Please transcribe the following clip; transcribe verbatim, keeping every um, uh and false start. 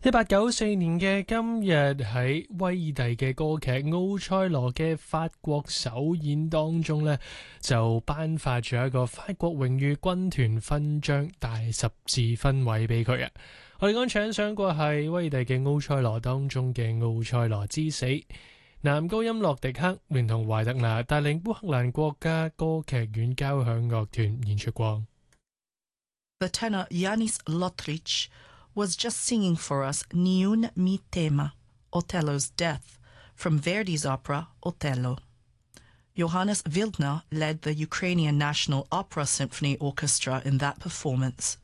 一八九四年嘅今日，喺威爾第嘅歌劇《奧賽羅》嘅法國首演當中呢，就頒發咗一個法國榮譽軍團勳章大十字分位俾佢啊！我哋剛唱上過係威爾第嘅《奧賽羅》當中嘅《奧賽羅之死》，男高音洛迪克聯同懷特拿帶領烏克蘭國家歌劇院交響樂團演出過。 The tenor Yanis Lotrich was just singing for us Niun mi tema, Othello's death, from Verdi's opera Otello. Johannes Wildner led the Ukrainian National Opera Symphony Orchestra in that performance.